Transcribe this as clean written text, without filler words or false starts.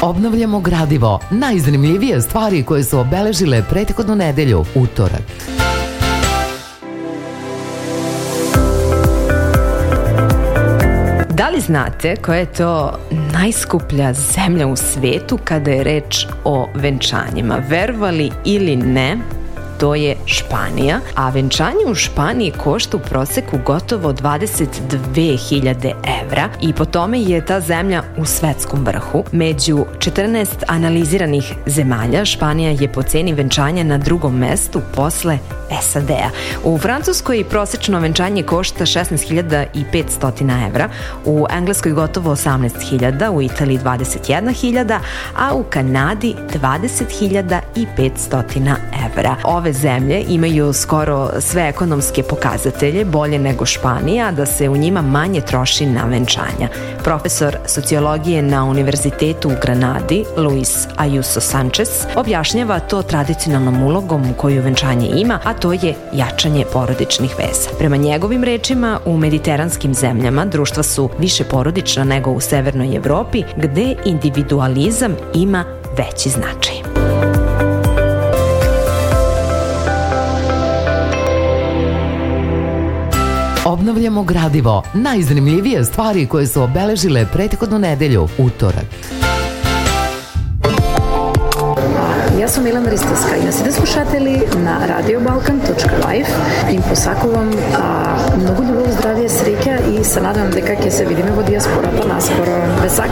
Obnavljamo gradivo, najzanimljivije stvari koje su obeležile prethodnu nedelju, utorak. Da li znate koja je to najskuplja zemlja u svetu kada je reč o venčanjima? Verovali ili ne, to je Španija, a venčanje u Španiji košta u proseku gotovo 22.000 evra i po tome je ta zemlja u svetskom vrhu. Među 14 analiziranih zemalja Španija je po ceni venčanja na drugom mestu posle SAD-a. U Francuskoj prosečno venčanje košta 16.500 evra, u Engleskoj gotovo 18.000, u Italiji 21.000, a u Kanadi 20.500 evra. Ove zemlje imaju skoro sve ekonomske pokazatelje, bolje nego Španija, da se u njima manje troši na venčanja. Profesor sociologije na Univerzitetu u Granadi, Luis Ayuso Sanchez, objašnjava to tradicionalnom ulogom koju venčanje ima, a to je jačanje porodičnih veza. Prema njegovim rečima, u mediteranskim zemljama društva su više porodična nego u severnoj Evropi, gde individualizam ima veći značaj. Obnavljamo gradivo, najzanimljivije stvari koje su obeležile prethodnu nedelju, utorak. Jaz sem Milan Risteska in naslednji slušatelji na radiobalkan.live in posakувам mnogo ljubov, zdravje, sreća i se nadam дека ќе се видиме во диаспората наскоро. Ве сакам